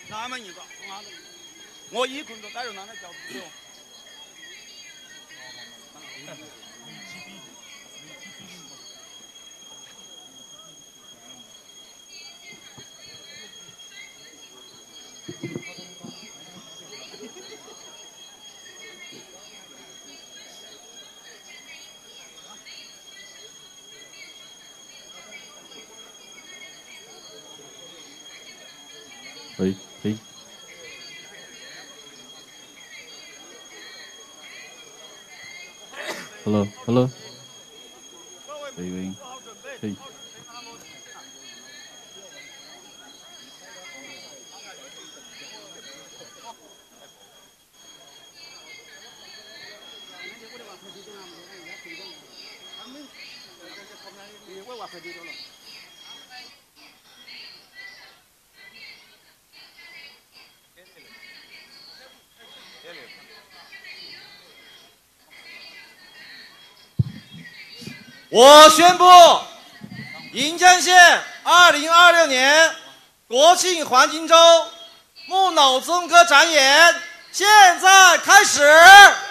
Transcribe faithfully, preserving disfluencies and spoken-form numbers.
那么一个，我一困着带着那那叫不了。 喂喂。Hello Hello。喂喂。嘿。 我宣布，银江县二零二六年国庆黄金周木偶综合展演现在开始。